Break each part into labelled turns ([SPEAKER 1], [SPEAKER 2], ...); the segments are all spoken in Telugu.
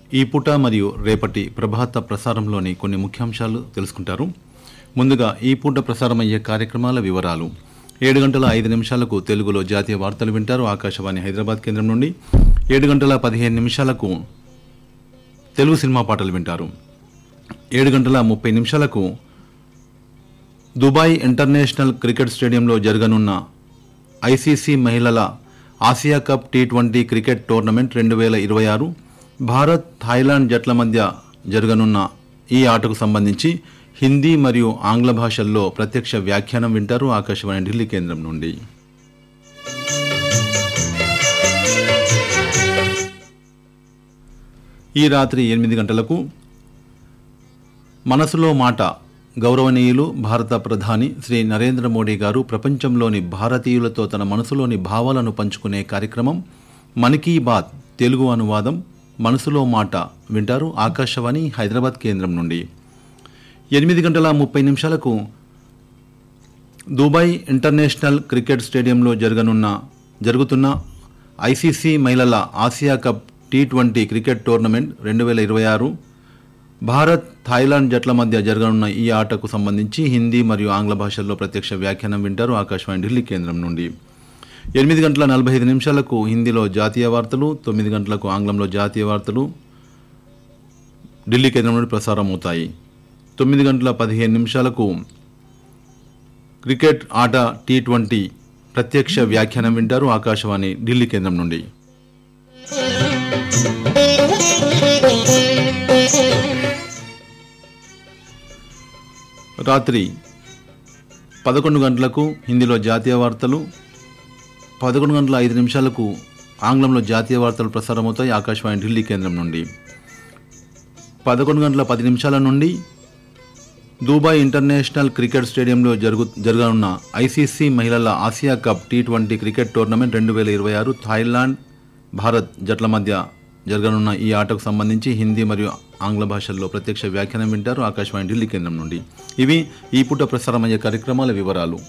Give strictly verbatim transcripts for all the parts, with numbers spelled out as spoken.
[SPEAKER 1] ఈ పూట మరియు రేపటి ప్రభాత ప్రసారంలోని కొన్ని ముఖ్యాంశాలు తెలుసుకుంటారు. ముందుగా ఈ పూట ప్రసారమయ్యే కార్యక్రమాల వివరాలు. ఏడు గంటల ఐదు నిమిషాలకు తెలుగులో జాతీయ వార్తలు వింటారు ఆకాశవాణి హైదరాబాద్ కేంద్రం నుండి. ఏడు గంటల పదిహేను నిమిషాలకు తెలుగు సినిమా పాటలు వింటారు. ఏడు గంటల ముప్పై నిమిషాలకు దుబాయ్ ఇంటర్నేషనల్ క్రికెట్ స్టేడియంలో జరగనున్న ఐసీసీ మహిళల Asia cup T twenty cricket tournament రెండు వేల ఇరవై ఆరు భారత్ థాయిలాండ్ జట్ల మధ్య జరగనున్న ఈ ఆటకు సంబంధించి హిందీ మరియు ఆంగ్ల భాషల్లో ప్రత్యక్ష వ్యాఖ్యానం వింటారు ఆకాశవాణి ఢిల్లీ కేంద్రం నుండి. ఈ రాత్రి ఎనిమిది గంటలకు మనసులో మాట గౌరవనీయులు భారత ప్రధాని శ్రీ నరేంద్ర మోడీ గారు ప్రపంచంలోని భారతీయులతో తన మనసులోని భావాలను పంచుకునే కార్యక్రమం మన్ కీ బాత్ తెలుగు అనువాదం మనసులో మాట వింటారు ఆకాశవాణి హైదరాబాద్ కేంద్రం నుండి. ఎనిమిది గంటల ముప్పై నిమిషాలకు దుబాయ్ ఇంటర్నేషనల్ క్రికెట్ స్టేడియంలో జరగనున్న జరుగుతున్న ఐసీసీ మహిళల Asia cup T twenty cricket tournament రెండు వేల ఇరవై ఆరు భారత్ థాయిలాండ్ జట్ల మధ్య జరగనున్న ఈ ఆటకు సంబంధించి హిందీ మరియు ఆంగ్ల భాషల్లో ప్రత్యక్ష వ్యాఖ్యానం వింటారు ఆకాశవాణి ఢిల్లీ కేంద్రం నుండి. ఎనిమిది గంటల నలభై ఐదు నిమిషాలకు హిందీలో జాతీయ వార్తలు, తొమ్మిది గంటలకు ఆంగ్లంలో జాతీయ వార్తలు ఢిల్లీ కేంద్రం నుండి ప్రసారం అవుతాయి. తొమ్మిది గంటల పదిహేను నిమిషాలకు క్రికెట్ ఆట టీ ట్వంటీ ప్రత్యక్ష వ్యాఖ్యానం వింటారు ఆకాశవాణి ఢిల్లీ కేంద్రం నుండి. రాత్రి పదకొండు గంటలకు హిందీలో జాతీయ వార్తలు, పదకొండు గంటల ఐదు నిమిషాలకు ఆంగ్లంలో జాతీయ వార్తలు ప్రసారమవుతాయి ఆకాశవాణి ఢిల్లీ కేంద్రం నుండి. పదకొండు గంటల పది నిమిషాల నుండి దుబాయ్ ఇంటర్నేషనల్ క్రికెట్ స్టేడియంలో జరుగు జరగనున్న ఐసీసీ మహిళల Asia cup T twenty cricket tournament రెండు వేల ఇరవై ఆరు థాయిలాండ్ భారత్ జట్ల మధ్య జరగనున్న ఈ ఆటకు సంబంధించి హిందీ మరియు ఆంగ్ల భాషల్లో ప్రత్యక్ష వ్యాఖ్యానం వింటారు ఆకాశవాణి ఢిల్లీ కేంద్రం నుండి. ఇవి ఈ పూట ప్రసారమయ్యే కార్యక్రమాల వివరాలు.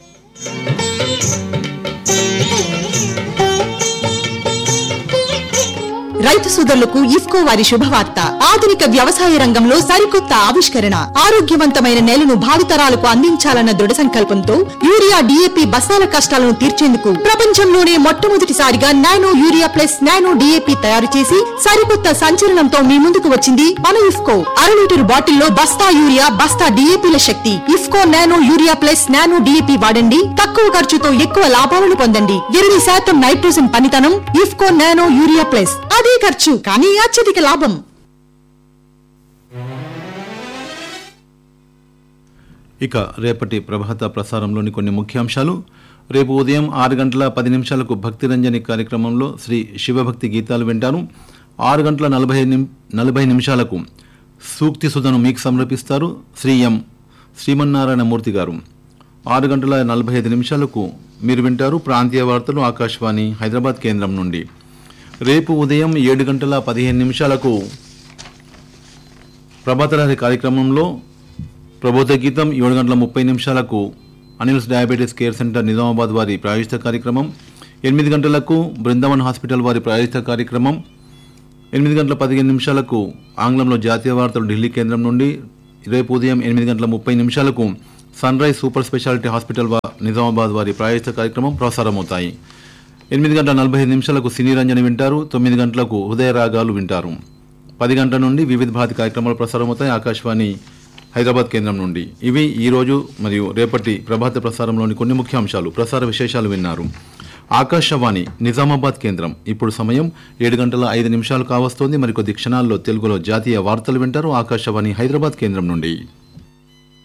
[SPEAKER 2] రైతు సోదరులకు ఇఫ్కో వారి శుభవార్త. ఆధునిక వ్యవసాయ రంగంలో సరికొత్త ఆవిష్కరణ, ఆరోగ్యవంతమైన నేలను భావితరాలకు అందించాలన్న దృఢ సంకల్పంతో యూరియా డిఏపి బస్తాల కష్టాలను తీర్చేందుకు ప్రపంచంలోనే మొట్టమొదటిసారిగా nano urea plus nano DAP తయారు చేసి సరికొత్త సంచలనంతో మీ ముందుకు వచ్చింది మన ఇఫ్కో. అర లీటర్ బాటిల్లో బస్తా యూరియా బస్తా డిఏపిల శక్తి. IFFCO nano urea plus nano DAP వాడండి, తక్కువ ఖర్చుతో ఎక్కువ లాభాలను పొందండి. ఇరవై శాతం నైట్రోజన్ పనితనం. ఇఫ్కో నానో యూరియా ప్లస్, అదే ఖర్చు కానీ అత్యధిక లాభం.
[SPEAKER 1] ఇక రేపటి ప్రభాత ప్రసారంలోని కొన్ని ముఖ్యాంశాలు. రేపు ఉదయం ఆరు గంటల పది నిమిషాలకు భక్తిరంజని కార్యక్రమంలో శ్రీ శివభక్తి గీతాలు వింటారు. ఆరు గంటల నలభై నలభై నిమిషాలకు సూక్తి సుధను మీకు సమర్పిస్తారు శ్రీ ఎం శ్రీమన్నారాయణ మూర్తి గారు. ఆరు గంటల నలభై ఐదు నిమిషాలకు మీరు వింటారు ప్రాంతీయ వార్తలు ఆకాశవాణి హైదరాబాద్ కేంద్రం నుండి. రేపు ఉదయం ఏడు గంటల పదిహేను నిమిషాలకు ప్రభాతలహరి కార్యక్రమంలో ప్రబోధ గీతం. ఏడు గంటల ముప్పై నిమిషాలకు Anil's diabetes care centre Nizamabad వారి ప్రాయోజిత కార్యక్రమం. ఎనిమిది గంటలకు బృందావన్ హాస్పిటల్ వారి ప్రాయోజిత కార్యక్రమం. ఎనిమిది గంటల పదిహేను నిమిషాలకు ఆంగ్లంలో జాతీయ వార్తలు ఢిల్లీ కేంద్రం నుండి. రేపు ఉదయం ఎనిమిది గంటల ముప్పై నిమిషాలకు sun rise super speciality hospital Nizamabad వారి ప్రాయోజిత కార్యక్రమం ప్రసారమవుతాయి. ఎనిమిది గంటల నలభై ఐదు నిమిషాలకు సినీ రంజని వింటారు. తొమ్మిది గంటలకు హృదయ రాగాలు వింటారు. పది గంటల నుండి వివిధ భారతి కార్యక్రమాలు ప్రసారమవుతాయి ఆకాశవాణి హైదరాబాద్ కేంద్రం నుండి. ఇవి ఈరోజు మరియు రేపటి ప్రభాత ప్రసారంలోని కొన్ని ముఖ్యాంశాలు. ప్రసార విశేషాలు విన్నారు. ఆకాశవాణి నిజామాబాద్ కేంద్రం. ఇప్పుడు సమయం ఏడు గంటల ఐదు నిమిషాలు కావస్తోంది. మరికొద్ది క్షణాల్లో తెలుగులో జాతీయ వార్తలు వింటారు ఆకాశవాణి హైదరాబాద్ కేంద్రం నుండి.